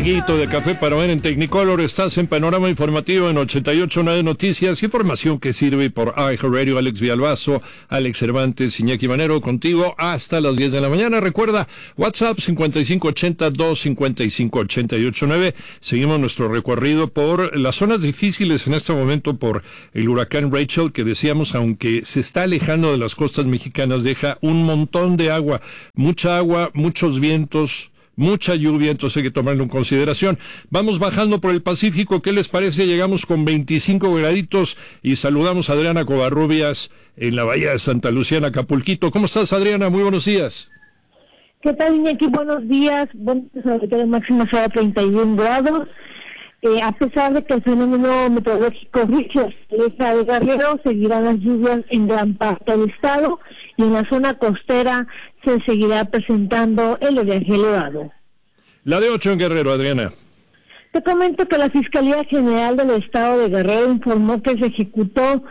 traguito de café para ver en Technicolor. Estás en Panorama Informativo en 88.9 Noticias. Información que sirve por iHeartRadio. Alex Villalbazo, Alex Cervantes, Iñaki Manero, contigo hasta las 10 de la mañana. Recuerda, WhatsApp 5580-255-889. Seguimos nuestro recorrido por las zonas difíciles en este momento por el huracán Rachel, que decíamos, aunque se está alejando de las costas mexicanas, deja un montón de agua, muchos vientos, mucha lluvia, entonces hay que tomarlo en consideración. Vamos bajando por el Pacífico, ¿qué les parece? Llegamos con 25 graditos y saludamos a Adriana Covarrubias en la Bahía de Santa Lucía, en Acapulquito. ¿Cómo estás, Adriana? Muy buenos días. ¿Qué tal, Iñaki? Buenos días. Bueno, sobre todo máxima será 31 grados. A pesar de que el fenómeno meteorológico Richard aleja de Guerrero, seguirán las lluvias en gran parte del estado y en la zona costera se seguirá presentando el oleaje elevado. La de 8 en Guerrero, Adriana. Te comento que la Fiscalía General del Estado de Guerrero informó que se ejecutó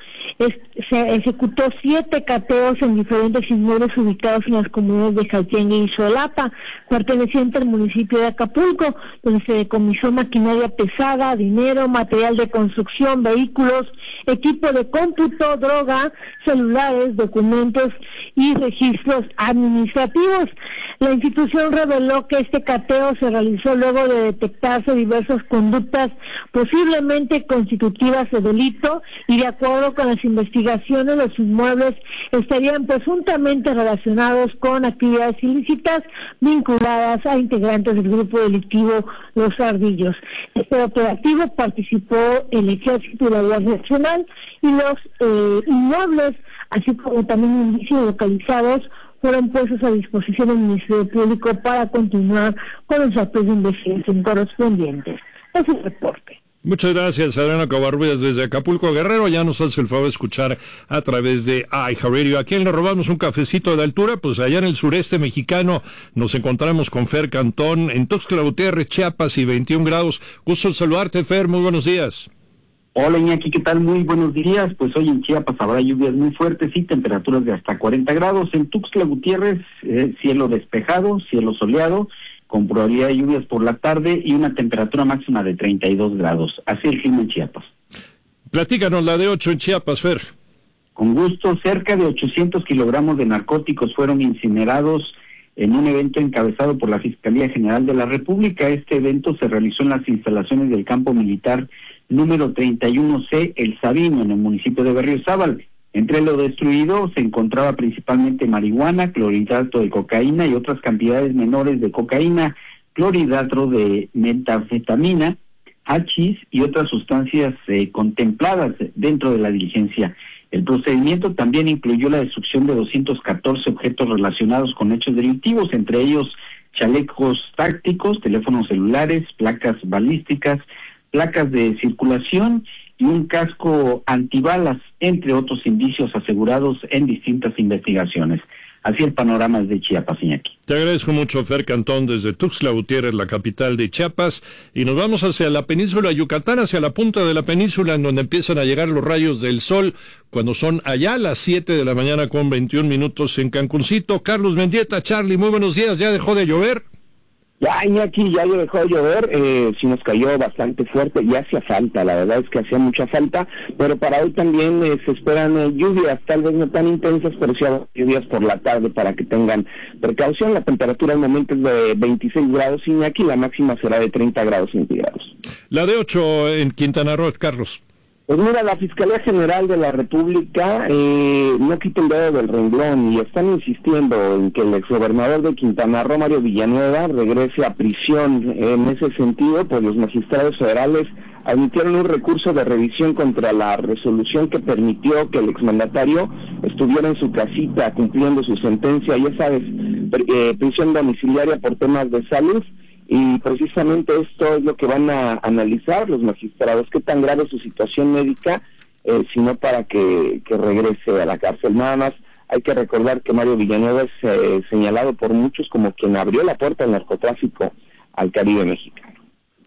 7 cateos en diferentes inmuebles ubicados en las comunidades de Jaltengue y Xolapa, perteneciente al municipio de Acapulco, donde se decomisó maquinaria pesada, dinero, material de construcción, vehículos, equipo de cómputo, droga, celulares, documentos y registros administrativos. La institución reveló que este cateo se realizó luego de detectarse diversas conductas posiblemente constitutivas de delito y de acuerdo con las investigaciones los inmuebles estarían presuntamente relacionados con actividades ilícitas vinculadas a integrantes del grupo delictivo Los Ardillos. Este operativo participó el Ejército y la Guardia Nacional y los inmuebles, así como también indicios localizados, fueron puestos a disposición del Ministerio Público para continuar con los actos de investigación correspondientes. Es el reporte. Muchas gracias, Adriana Covarrubias, desde Acapulco, Guerrero. Ya nos hace el favor de escuchar a través de iHeartRadio. ¿A quién le robamos un cafecito de altura? Pues allá en el sureste mexicano nos encontramos con Fer Cantón, en Tuxtla Gutiérrez, Chiapas, y 21 grados. Gusto en saludarte, Fer. Muy buenos días. Hola, Iñaki, ¿qué tal? Muy buenos días. Pues hoy en Chiapas habrá lluvias muy fuertes y temperaturas de hasta 40 grados. En Tuxtla Gutiérrez, cielo despejado, cielo soleado, con probabilidad de lluvias por la tarde y una temperatura máxima de 32 grados. Así el clima en Chiapas. Platícanos la de 8 en Chiapas, Fer. Con gusto, cerca de 800 kilogramos de narcóticos fueron incinerados en un evento encabezado por la Fiscalía General de la República. Este evento se realizó en las instalaciones del campo militar número 31C, El Sabino, en el municipio de Berriozábal. Entre lo destruido se encontraba principalmente marihuana, clorhidrato de cocaína y otras cantidades menores de cocaína, clorhidrato de metanfetamina, hachís y otras sustancias contempladas dentro de la diligencia. El procedimiento también incluyó la destrucción de 214 objetos relacionados con hechos delictivos, entre ellos chalecos tácticos, teléfonos celulares, placas balísticas, placas de circulación y un casco antibalas, entre otros indicios asegurados en distintas investigaciones. Así el panorama desde Chiapas, Iñaki. Te agradezco mucho, Fer Cantón, desde Tuxtla Gutiérrez, la capital de Chiapas, y nos vamos hacia la península de Yucatán, hacia la punta de la península, en donde empiezan a llegar los rayos del sol, cuando son allá las 7 de la mañana con 21 minutos en Cancuncito. Carlos Mendieta, Charlie, muy buenos días. ¿Ya dejó de llover? Ya, Iñaki, ya dejó de llover, sí nos cayó bastante fuerte, y hacía falta, la verdad es que hacía mucha falta, pero para hoy también se esperan lluvias, tal vez no tan intensas, pero sí lluvias por la tarde para que tengan precaución. La temperatura al momento es de 26 grados, Iñaki, la máxima será de 30 grados centígrados. La de 8 en Quintana Roo, Carlos. Pues mira, la Fiscalía General de la República no quita el dedo del renglón y están insistiendo en que el exgobernador de Quintana Roo, Mario Villanueva, regrese a prisión. En ese sentido, pues los magistrados federales admitieron un recurso de revisión contra la resolución que permitió que el exmandatario estuviera en su casita cumpliendo su sentencia, ya sabes, prisión domiciliaria por temas de salud. Y precisamente esto es lo que van a analizar los magistrados, qué tan grave es su situación médica, sino para que regrese a la cárcel. Nada más hay que recordar que Mario Villanueva es señalado por muchos como quien abrió la puerta al narcotráfico al Caribe mexicano.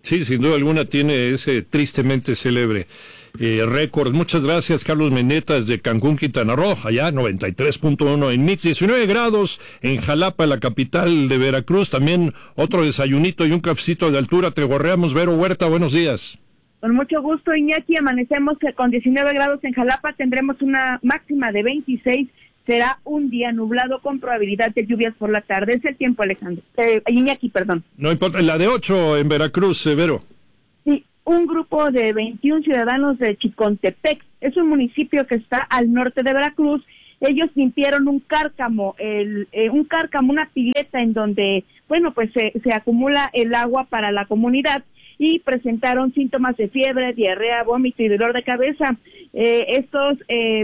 Sí, sin duda alguna tiene ese tristemente célebre récord. Muchas gracias, Carlos Meneta, desde Cancún, Quintana Roo, allá 93.1 en Mix, 19 grados en Jalapa, la capital de Veracruz, también otro desayunito y un cafecito de altura. Te gorreamos, Vero Huerta, buenos días. Con mucho gusto, Iñaki, amanecemos con 19 grados en Jalapa, tendremos una máxima de 26, será un día nublado con probabilidad de lluvias por la tarde. Es el tiempo, Alejandro. Iñaki, perdón. No importa, la de 8 en Veracruz, Vero. Sí, un grupo de 21 ciudadanos de Chicontepec, es un municipio que está al norte de Veracruz. Ellos limpiaron un cárcamo, una pileta en donde, se acumula el agua para la comunidad, y presentaron síntomas de fiebre, diarrea, vómito y dolor de cabeza. Estos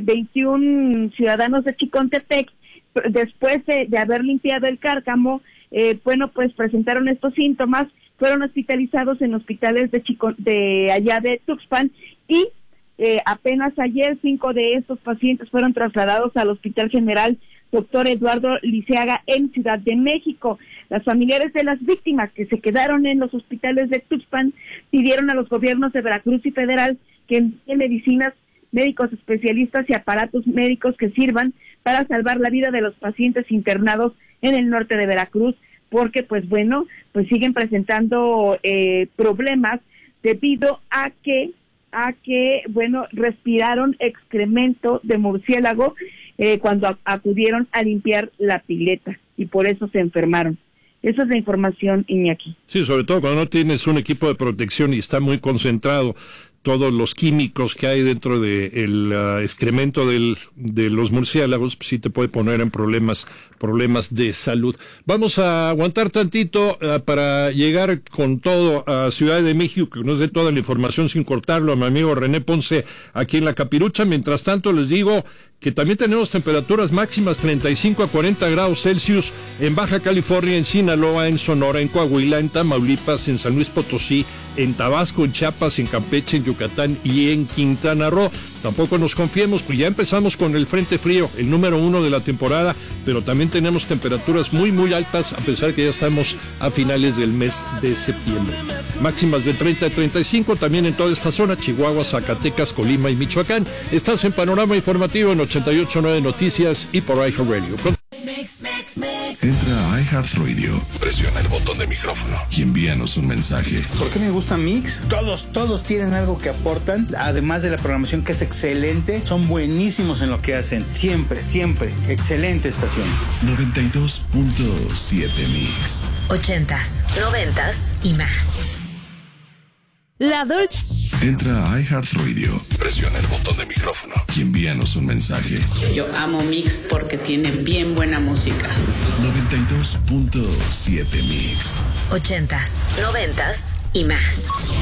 21 ciudadanos de Chicontepec, después de haber limpiado el cárcamo, presentaron estos síntomas, fueron hospitalizados en hospitales de allá de Tuxpan, y apenas ayer 5 de estos pacientes fueron trasladados al Hospital General Dr. Eduardo Liceaga en Ciudad de México. Las familiares de las víctimas que se quedaron en los hospitales de Tuxpan pidieron a los gobiernos de Veracruz y Federal que envíen medicinas, médicos especialistas y aparatos médicos que sirvan para salvar la vida de los pacientes internados en el norte de Veracruz, porque siguen presentando problemas debido a que respiraron excremento de murciélago cuando acudieron a limpiar la pileta, y por eso se enfermaron. Esa es la información, Iñaki. Sí, sobre todo cuando no tienes un equipo de protección y está muy concentrado todos los químicos que hay dentro del excremento de los murciélagos, pues sí te puede poner en problemas de salud. Vamos a aguantar tantito para llegar con todo a Ciudad de México, que nos dé toda la información sin cortarlo a mi amigo René Ponce aquí en La Capirucha. Mientras tanto, les digo que también tenemos temperaturas máximas 35 a 40 grados Celsius en Baja California, en Sinaloa, en Sonora, en Coahuila, en Tamaulipas, en San Luis Potosí, en Tabasco, en Chiapas, en Campeche, en Yucatán y en Quintana Roo. Tampoco nos confiemos, pues ya empezamos con el frente frío, el número 1 de la temporada, pero también tenemos temperaturas muy, muy altas, a pesar que ya estamos a finales del mes de septiembre. Máximas de 30 a 35 también en toda esta zona, Chihuahua, Zacatecas, Colima y Michoacán. Estás en Panorama Informativo en 88.9 Noticias y por iHeartRadio. Entra a iHeartRadio, presiona el botón de micrófono y envíanos un mensaje. ¿Por qué me gusta Mix? Todos tienen algo que aportan, además de la programación que es excelente, son buenísimos en lo que hacen, siempre, excelente estación. 92.7 Mix. 80s, 90s y más. La Dolce. Entra a iHeartRadio, presiona el botón de micrófono y envíanos un mensaje. Yo amo Mix porque tiene bien buena música. 92.7 Mix. 80s, 90s y más.